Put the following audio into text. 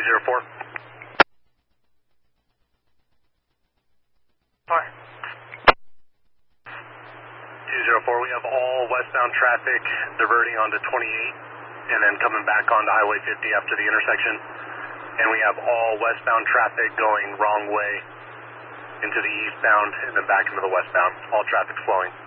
204. Hi. 204, we have all westbound traffic diverting onto 28 and then coming back onto Highway 50 after the intersection. And we have all westbound traffic going wrong way into the eastbound and then back into the westbound. All traffic flowing.